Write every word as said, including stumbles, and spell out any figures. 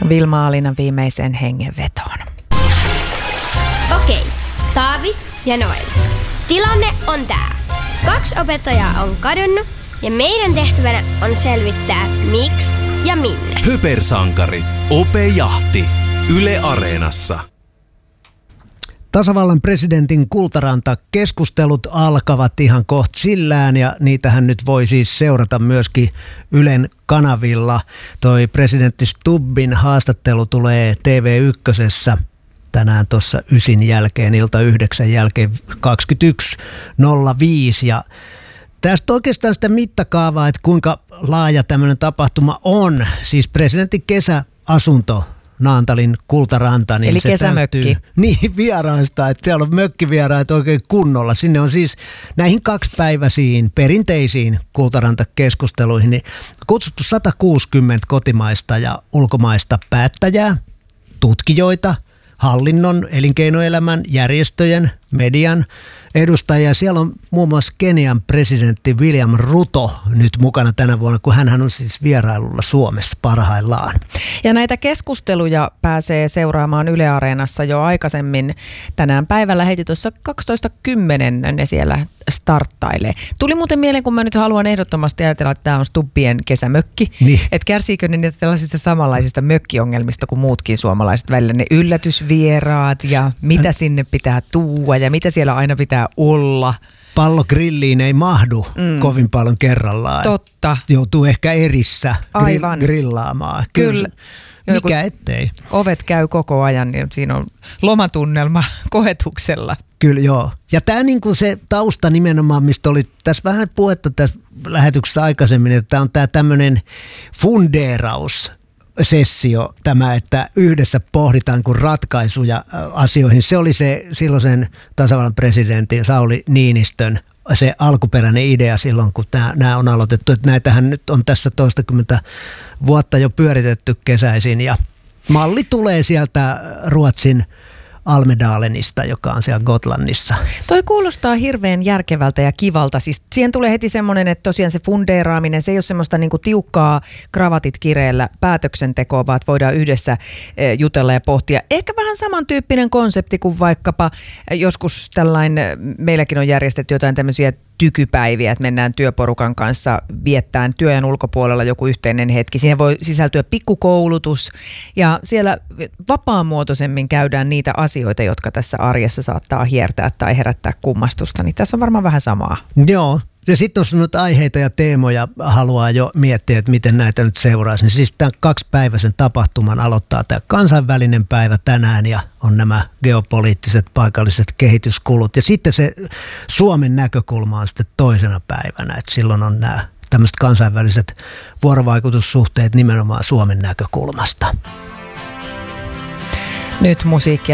Vilma-Alinan viimeiseen hengenvetoon. Okei, Taavi ja Noel. Tilanne on tää. Kaksi opettajaa on kadonnut ja meidän tehtävänä on selvittää miksi ja minne. Hypersankari. Opejahti. Yle Areenassa. Tasavallan presidentin Kultaranta-keskustelut alkavat ihan kohta sillään ja niitähän nyt voi siis seurata myöskin Ylen kanavilla. Toi presidentti Stubbin haastattelu tulee T V ykkösessä tänään tuossa ysin jälkeen, ilta yhdeksän jälkeen kaksikymmentäyksi nolla viisi ja tästä oikeastaan sitä mittakaavaa, että kuinka laaja tämmöinen tapahtuma on, siis presidentin kesäasunto Naantalin Kultaranta. Niin eli se kesämökki. Täytyy, niin, vieraista, että siellä on mökkivieraita oikein kunnolla. Sinne on siis näihin kaksipäiväisiin perinteisiin Kultaranta-keskusteluihin niin kutsuttu sata kuusikymmentä kotimaista ja ulkomaista päättäjää, tutkijoita, hallinnon, elinkeinoelämän, järjestöjen, median edustajia. Siellä on muun muassa Kenian presidentti William Ruto nyt mukana tänä vuonna, kun hän on siis vierailulla Suomessa parhaillaan. Ja näitä keskusteluja pääsee seuraamaan Yle Areenassa jo aikaisemmin. Tänään päivällä heti tuossa kaksitoista kymmenen ne siellä starttailee. Tuli muuten mieleen, kun mä nyt haluan ehdottomasti ajatella, että tämä on Stubbien kesämökki. Niin. Että kärsiikö ne niitä tällaisista samanlaisista mökkiongelmista kuin muutkin suomalaiset välillä. Ne yllätysvieraat ja mitä sinne pitää tuua ja mitä siellä aina pitää olla. Pallogrilliin ei mahdu mm. kovin paljon kerrallaan. Totta. Joutuu ehkä erissä Aivan. grillaamaan. Kyllä. Kyllä. Mikä ettei. Ovet käy koko ajan, niin siinä on lomatunnelma koetuksella. Kyllä joo. Ja tämä niinku se tausta nimenomaan, mistä oli tässä vähän puhetta tässä lähetyksessä aikaisemmin, että tämä on tämä tämmöinen fundeeraus. Sessio tämä, että yhdessä pohditaan kun ratkaisuja asioihin. Se oli se silloisen tasavallan presidentin Sauli Niinistön se alkuperäinen idea silloin, kun nämä on aloitettu. Että näitähän nyt on tässä toistakymmentä vuotta jo pyöritetty kesäisin ja malli tulee sieltä Ruotsin Almedalenista, joka on siellä Gotlannissa. Toi kuulostaa hirveän järkevältä ja kivalta. Siis siihen tulee heti semmoinen, että tosiaan se fundeeraaminen, se ei ole semmoista niinku tiukkaa kravatit kireellä päätöksentekoa, vaan voidaan yhdessä jutella ja pohtia. Ehkä vähän samantyyppinen konsepti kuin vaikkapa joskus tällainen, meilläkin on järjestetty jotain tämmöisiä tykypäiviä, että mennään työporukan kanssa viettään työajan ulkopuolella joku yhteinen hetki. Siihen voi sisältyä pikkukoulutus ja siellä vapaamuotoisemmin käydään niitä asioita, jotka tässä arjessa saattaa hiertää tai herättää kummastusta. Niin tässä on varmaan vähän samaa. Joo. Ja sitten jos nyt aiheita ja teemoja haluaa jo miettiä, että miten näitä nyt seuraisi, niin siis tämän kaksipäiväisen tapahtuman aloittaa tämä kansainvälinen päivä tänään ja on nämä geopoliittiset paikalliset kehityskulut. Ja sitten se Suomen näkökulma on sitten toisena päivänä, että silloin on nämä tämmöiset kansainväliset vuorovaikutussuhteet nimenomaan Suomen näkökulmasta. Nyt musiikkia.